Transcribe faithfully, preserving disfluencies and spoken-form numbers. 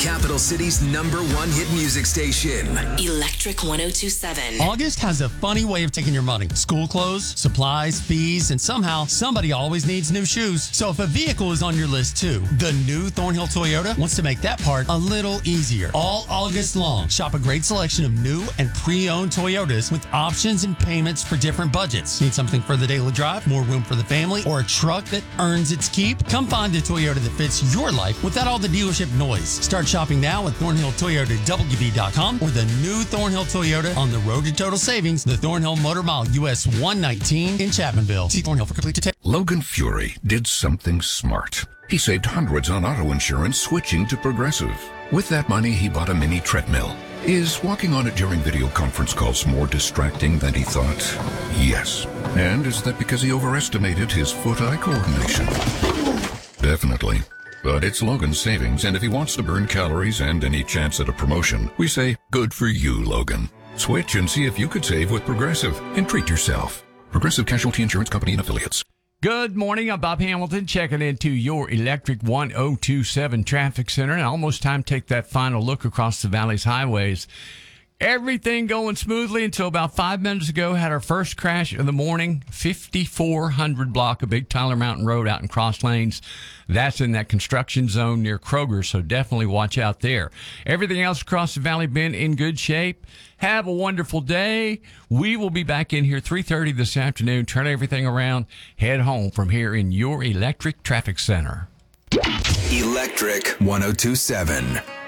Capital City's number one hit music station. Electric one oh two seven. August has a funny way of taking your money. School clothes, supplies, fees, and somehow somebody always needs new shoes. So if a vehicle is on your list too, the new Thornhill Toyota wants to make that part a little easier. All August long, shop a great selection of new and pre-owned Toyotas with options and payments for different budgets. Need something for the daily drive, more room for the family, or a truck that earns its keep? Come find a Toyota that fits your life without all the dealership noise. Start shopping now at Thornhill Toyota W B dot com or the new Thornhill Toyota on the road to total savings, the Thornhill Motor Mile U S one nineteen in Chapmanville. See Thornhill for complete details. Logan Fury did something smart. He saved hundreds on auto insurance switching to Progressive. With that money, he bought a mini treadmill. Is walking on it during video conference calls more distracting than he thought? Yes. And is that because he overestimated his foot-eye coordination? Definitely. But it's Logan's savings, and if he wants to burn calories and any chance at a promotion, we say, good for you, Logan. Switch and see if you could save with Progressive and treat yourself. Progressive Casualty Insurance Company and Affiliates. Good morning. I'm Bob Hamilton checking into your Electric one oh two seven Traffic Center. And almost time to take that final look across the Valley's highways. Everything going smoothly until about five minutes ago. Had our first crash of the morning, fifty-four hundred block of Big Tyler Mountain Road out in Cross Lanes. That's in that construction zone near Kroger, so definitely watch out there. Everything else across the valley been in good shape. Have a wonderful day. We will be back in here three thirty this afternoon. Turn everything around. Head home from here in your Electric Traffic Center. Electric one oh two seven.